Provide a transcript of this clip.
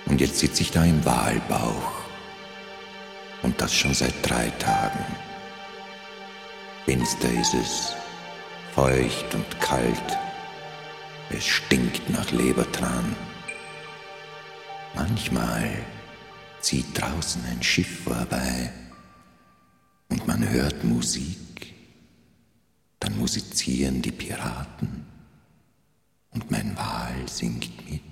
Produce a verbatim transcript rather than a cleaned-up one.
Und jetzt sitze ich da im Walbauch. Und das schon seit drei Tagen. Finster ist es, feucht und kalt. Es stinkt nach Lebertran. Manchmal zieht draußen ein Schiff vorbei und man hört Musik. Dann musizieren die Piraten und mein Wal singt mit.